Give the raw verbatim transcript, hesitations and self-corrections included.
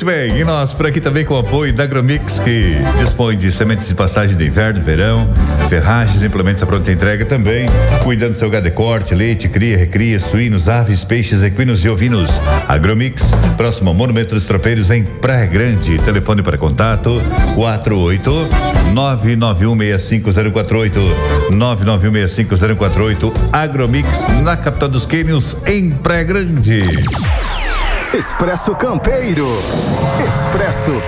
Muito bem, e nós por aqui também com o apoio da Agromix, que dispõe de sementes de pastagem de inverno, verão, ferragens, implementos à pronta entrega também, cuidando do seu gado de corte, leite, cria, recria, suínos, aves, peixes, equinos e ovinos. Agromix, próximo ao Monumento dos Tropeiros em Praia Grande. Telefone para contato quatro oito nove nove um seis cinco zero quatro oito nove nove um seis cinco zero quatro oito. Agromix, na capital dos Cânions, em Praia Grande. Expresso Campeiro. Expresso